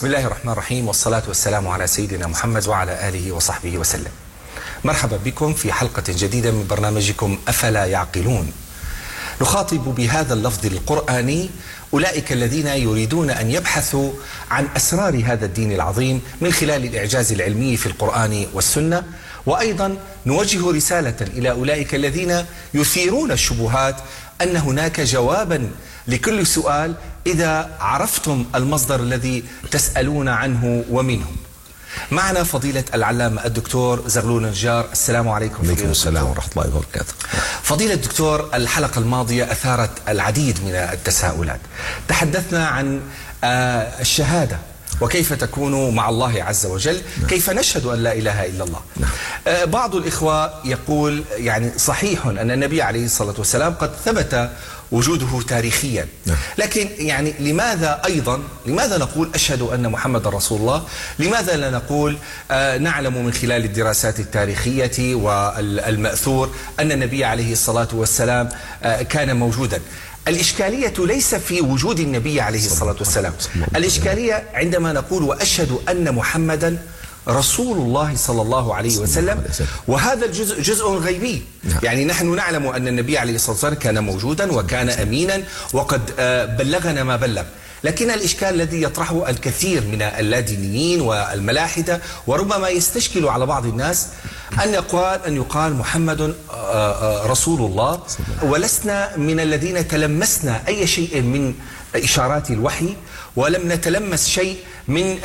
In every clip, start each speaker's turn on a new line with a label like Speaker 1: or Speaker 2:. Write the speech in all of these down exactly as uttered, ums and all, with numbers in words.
Speaker 1: بسم الله الرحمن الرحيم، والصلاة والسلام على سيدنا محمد وعلى آله وصحبه وسلم. مرحبا بكم في حلقة جديدة من برنامجكم أفلا يعقلون. نخاطب بهذا اللفظ القرآني أولئك الذين يريدون أن يبحثوا عن أسرار هذا الدين العظيم من خلال الإعجاز العلمي في القرآن والسنة، وأيضا نوجه رسالة إلى أولئك الذين يثيرون الشبهات أن هناك جوابا لكل سؤال إذا عرفتم المصدر الذي تسألون عنه ومنه. معنا فضيلة العلامة الدكتور زغلول النجار. السلام عليكم.
Speaker 2: وعليكم السلام ورحمة الله وبركاته.
Speaker 1: فضيلة الدكتور، الحلقة الماضية أثارت العديد من التساؤلات. تحدثنا عن الشهادة وكيف تكون مع الله عز وجل، نعم. كيف نشهد أن لا إله إلا الله، نعم. بعض الإخوة يقول يعني صحيح أن النبي عليه الصلاة والسلام قد ثبت وجوده تاريخيا، نعم. لكن يعني لماذا أيضا لماذا نقول أشهد أن محمد رسول الله؟ لماذا لا نقول آه نعلم من خلال الدراسات التاريخية والمأثور أن النبي عليه الصلاة والسلام آه كان موجودا؟ الإشكالية ليس في وجود النبي عليه الصلاة والسلام، الإشكالية عندما نقول وأشهد أن محمدا رسول الله صلى الله عليه وسلم، وهذا الجزء جزء غيبي. يعني نحن نعلم أن النبي عليه الصلاة والسلام كان موجودا وكان أمينا وقد بلغنا ما بلغ، لكن الإشكال الذي يطرحه الكثير من اللادينيين والملاحدة وربما يستشكل على بعض الناس أن يقال أن يقال محمد رسول الله، ولسنا من الذين تلمسنا أي شيء من إشارات الوحي، ولم نتلمس شيء من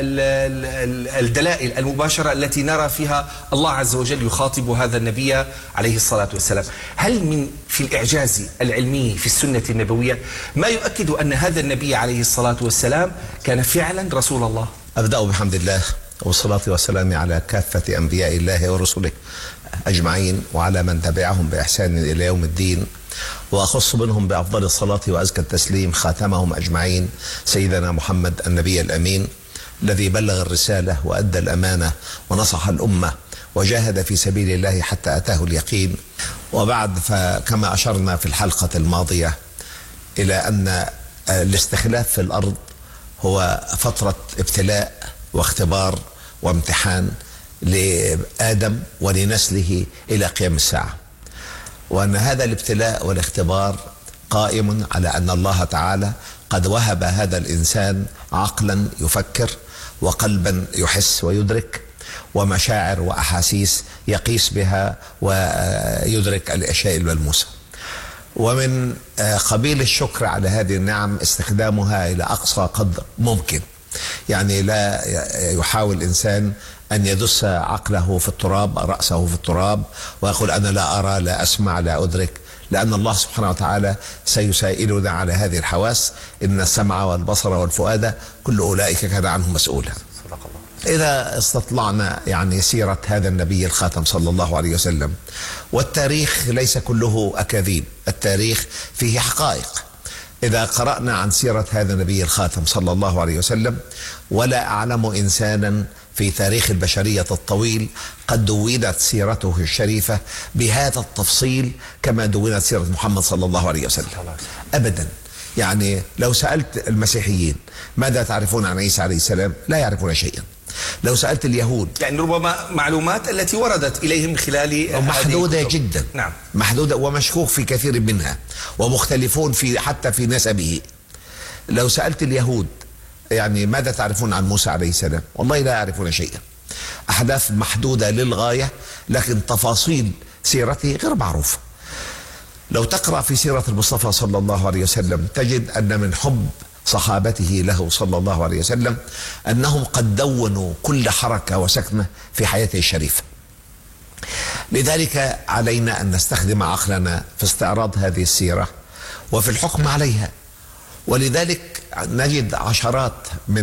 Speaker 1: الدلائل المباشرة التي نرى فيها الله عز وجل يخاطب هذا النبي عليه الصلاة والسلام. هل من في الإعجاز العلمي في السنة النبوية ما يؤكد أن هذا النبي عليه الصلاة والسلام كان فعلا رسول الله؟
Speaker 2: أبدأ بحمد الله والصلاة والسلام على كافة أنبياء الله ورسله أجمعين، وعلى من تبعهم بإحسان إلى يوم الدين، وأخص منهم بأفضل الصلاة وأزكى التسليم خاتمهم أجمعين سيدنا محمد النبي الأمين، الذي بلغ الرسالة وأدى الأمانة ونصح الأمة وجاهد في سبيل الله حتى أتاه اليقين. وبعد، فكما أشرنا في الحلقة الماضية إلى أن الاستخلاف في الأرض هو فترة ابتلاء واختبار وامتحان لآدم ولنسله إلى قيام الساعة، وأن هذا الابتلاء والاختبار قائم على أن الله تعالى قد وهب هذا الإنسان عقلا يفكر، وقلبا يحس ويدرك، ومشاعر وأحاسيس يقيس بها ويدرك الأشياء الملموسة. ومن قبيل الشكر على هذه النعم استخدامها إلى أقصى قدر ممكن. يعني لا يحاول الإنسان أن يدس عقله في التراب، رأسه في التراب، ويقول أنا لا أرى لا أسمع لا أدرك، لأن الله سبحانه وتعالى سيسائلنا على هذه الحواس. إن السمع والبصر والفؤاد كل أولئك كان عنه مسؤولا. إذا استطلعنا يعني سيرة هذا النبي الخاتم صلى الله عليه وسلم، والتاريخ ليس كله أكاذيب، التاريخ فيه حقائق. إذا قرأنا عن سيرة هذا النبي الخاتم صلى الله عليه وسلم، ولا أعلم إنسانا في تاريخ البشرية الطويل قد دونت سيرته الشريفة بهذا التفصيل كما دونت سيرة محمد صلى الله عليه وسلم أبدا. يعني لو سألت المسيحيين ماذا تعرفون عن عيسى عليه السلام لا يعرفون شيئا. لو سألت اليهود، يعني
Speaker 1: ربما معلومات التي وردت إليهم من خلال
Speaker 2: محدودة جدا،
Speaker 1: نعم،
Speaker 2: محدودة ومشكوك في كثير منها، ومختلفون في حتى في نسبه. لو سألت اليهود يعني ماذا تعرفون عن موسى عليه السلام، والله لا يعرفون شيئا. أحداث محدودة للغاية، لكن تفاصيل سيرته غير معروفة. لو تقرأ في سيرة المصطفى صلى الله عليه وسلم تجد أن من حب صحابته له صلى الله عليه وسلم أنهم قد دونوا كل حركة وسكنة في حياته الشريفة. لذلك علينا أن نستخدم عقلنا في استعراض هذه السيرة وفي الحكم عليها. ولذلك نجد عشرات من